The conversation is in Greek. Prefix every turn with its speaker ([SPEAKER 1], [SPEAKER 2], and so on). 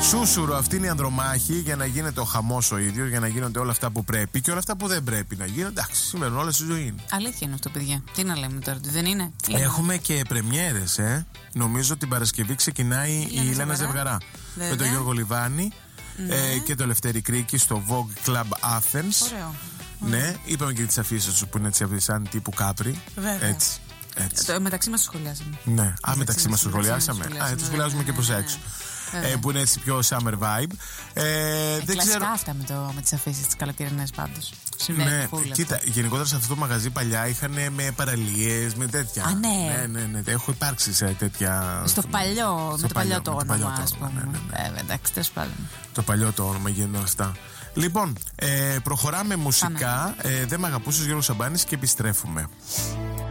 [SPEAKER 1] Σούσουρο, αυτή είναι η ανδρομάχη για να γίνεται ο χαμός ο ίδιος, για να γίνονται όλα αυτά που πρέπει και όλα αυτά που δεν πρέπει να γίνονται. Εντάξει, σημαίνουν όλα στη ζωή.
[SPEAKER 2] Αλήθεια είναι αυτό, παιδιά. Τι να λέμε τώρα, δεν είναι.
[SPEAKER 1] Έχουμε και πρεμιέρες, Νομίζω την Παρασκευή ξεκινάει η Έλενα Ζευγαρά. Με τον Γιώργο Λιβάνη και το Λευτέρη Κρίκη στο Vogue Club Athens.
[SPEAKER 2] Ωραίο.
[SPEAKER 1] Ναι, είπαμε και τις αφήσεις του που είναι έτσι σαν τύπου Κάπρι.
[SPEAKER 2] Βέβαια.
[SPEAKER 1] Έτσι.
[SPEAKER 2] Μεταξύ μας το σχολιάσαμε.
[SPEAKER 1] Ναι, μεταξύ μας το σχολιάσαμε. Το σχολιάζουμε και προς έξω. Που είναι έτσι πιο summer vibe.
[SPEAKER 2] Δεν ξέρω. Αυτά με τις αφήσεις τις καλοκαιρινές πάντως.
[SPEAKER 1] Ναι, κοίτα, γενικότερα σε αυτό το μαγαζί παλιά είχαν με παραλίες, με τέτοια.
[SPEAKER 2] Α, ναι.
[SPEAKER 1] Ναι. Έχω υπάρξει σε τέτοια.
[SPEAKER 2] Στο παλιό, με το παλιό το όνομα, ας πούμε.
[SPEAKER 1] Ναι.
[SPEAKER 2] Εντάξει, τέλος πάντων.
[SPEAKER 1] Το παλιό το όνομα γίνονται αυτά. Λοιπόν, προχωράμε μουσικά. Δεν μ' αγαπούσες, Γιώργος Σαμπάνης, και επιστρέφουμε.